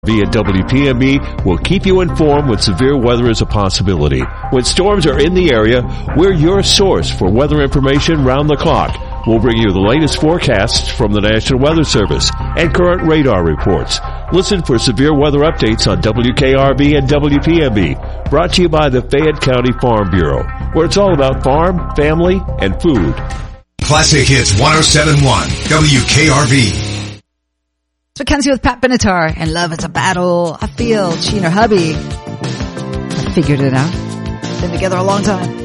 Via WPMB will keep you informed when severe weather is a possibility. When storms are in the area, we're your source for weather information round the clock. We'll bring you the latest forecasts from the National Weather Service and current radar reports. Listen for severe weather updates on WKRB and WPMB. Brought to you by the Fayette County Farm Bureau, where it's all about farm, family, and food. Classic Hits 107.1 WKRB. It's Mackenzie with Pat Benatar, and love is a battle. I feel she and her hubby have figured it out. Been together a long time.